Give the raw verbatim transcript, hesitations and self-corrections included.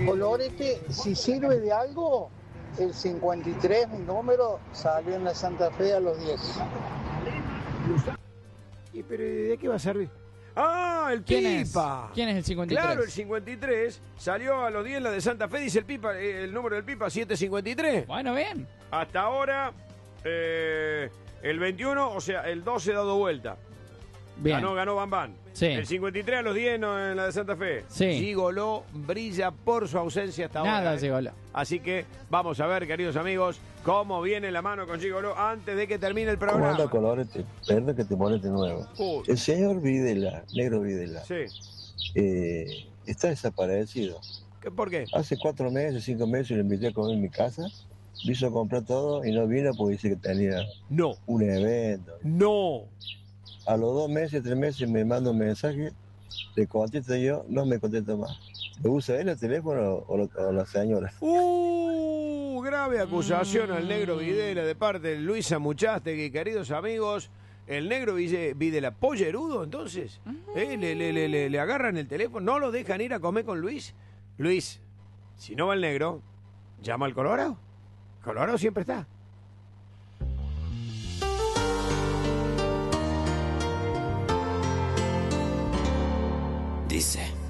Colorete, si sirve de algo, el cincuenta y tres, mi número, salió en la Santa Fe a los diez. ¿Y pero de qué va a servir? ¡Ah, el ¿Quién Pipa! es? ¿Quién es el cincuenta y tres? Claro, el cincuenta y tres salió a los diez la de Santa Fe, dice el Pipa, eh, el número del Pipa, setecientos cincuenta y tres. Bueno, bien. Hasta ahora, eh, el veintiuno, o sea, el doce dado vuelta. Bien. Ganó, ganó Bam Bam. Sí. El cincuenta y tres a los diez no, en la de Santa Fe. Sí. Gigoló brilla por su ausencia hasta Nada ahora. ¿eh? Gigoló. Así que vamos a ver, queridos amigos, cómo viene la mano con Gigoló antes de que termine el programa. ¿Cómo anda, Colorete? Perdón que te moleste nuevo. Uy. El señor Videla, negro Videla, Sí. eh, está desaparecido. ¿Qué- ¿Por qué? Hace cuatro meses, cinco meses lo invité a comer en mi casa, quiso comprar todo y no vino porque dice que tenía No. un evento. No. A los dos meses, tres meses me manda un mensaje, le contesto yo, no me contesto más. ¿Le usa él el teléfono o, lo- o la señora? Uh, grave acusación al negro Videla de parte de Luisa Muchastegui, queridos amigos. El negro Ville- Videla, pollerudo, entonces. ¿Eh? Le, le, le, le, le agarran el teléfono, no lo dejan ir a comer con Luis. Luis, si no va el negro, llama al Colorado. Colorado siempre está. Dice.